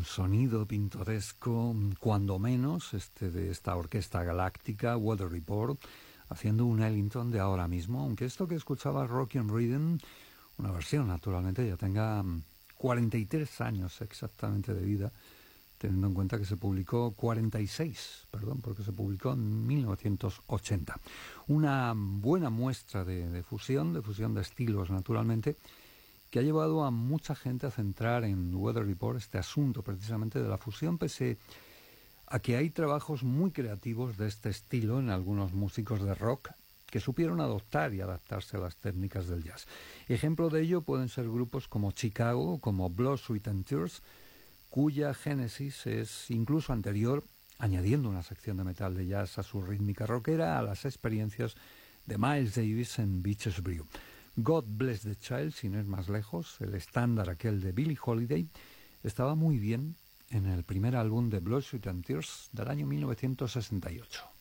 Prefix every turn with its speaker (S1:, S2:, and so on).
S1: sonido pintoresco, cuando menos, de esta orquesta galáctica, Weather Report, haciendo un Ellington de ahora mismo, aunque esto que escuchaba Rocky and Rhythm, una versión naturalmente, ya tenga 43 años exactamente de vida, teniendo en cuenta que se publicó 46, perdón, porque se publicó en 1980. Una buena muestra de fusión de estilos naturalmente, que ha llevado a mucha gente a centrar en Weather Report este asunto precisamente de la fusión, pese a que hay trabajos muy creativos de este estilo en algunos músicos de rock que supieron adoptar y adaptarse a las técnicas del jazz. Ejemplo de ello pueden ser grupos como Chicago, como Blood, Sweat and Tears, cuya génesis es incluso anterior, añadiendo una sección de metal de jazz a su rítmica rockera, a las experiencias de Miles Davis en Beaches Brew. God Bless the Child, si no es más lejos, el estándar aquel de Billie Holiday, estaba muy bien en el primer álbum de Blood, Sweat and Tears del año 1968.